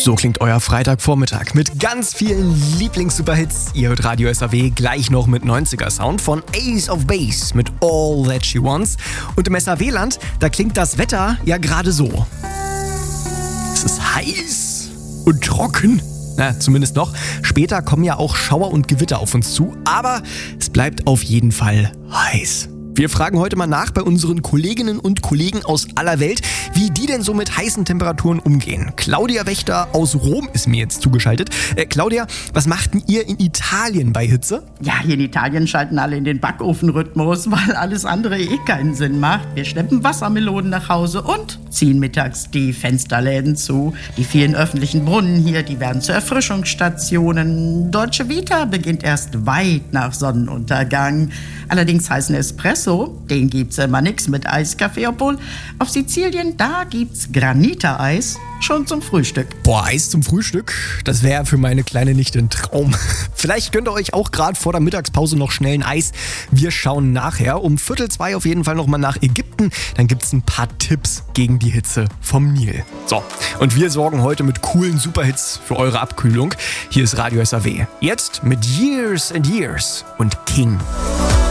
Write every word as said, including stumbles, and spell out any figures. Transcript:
So klingt euer Freitagvormittag mit ganz vielen Lieblings-Superhits. Ihr hört Radio S A W gleich noch mit neunziger-Sound von Ace of Base mit All That She Wants. Und im S A W-Land, da klingt das Wetter ja gerade so. Es ist heiß und trocken. Na, zumindest noch. Später kommen ja auch Schauer und Gewitter auf uns zu, aber es bleibt auf jeden Fall heiß. Wir fragen heute mal nach bei unseren Kolleginnen und Kollegen aus aller Welt, wie die denn so mit heißen Temperaturen umgehen. Claudia Wächter aus Rom ist mir jetzt zugeschaltet. Äh, Claudia, was macht denn ihr in Italien bei Hitze? Ja, hier in Italien schalten alle in den Backofenrhythmus, weil alles andere eh keinen Sinn macht. Wir schleppen Wassermelonen nach Hause und ziehen mittags die Fensterläden zu. Die vielen öffentlichen Brunnen hier, die werden zu Erfrischungsstationen. Dolce Vita beginnt erst weit nach Sonnenuntergang. Allerdings heißen Espresso, den gibt's immer nix mit Eiskaffee, obwohl auf Sizilien, da gibt's Granita-Eis schon zum Frühstück. Boah, Eis zum Frühstück, das wäre für meine kleine Nichte ein Traum. Vielleicht gönnt ihr euch auch gerade vor der Mittagspause noch schnell ein Eis. Wir schauen nachher um Viertel zwei auf jeden Fall nochmal nach Ägypten. Dann gibt's ein paar Tipps gegen die Hitze vom Nil. So, und wir sorgen heute mit coolen Superhits für eure Abkühlung. Hier ist Radio S A W. Jetzt mit Years and Years und King.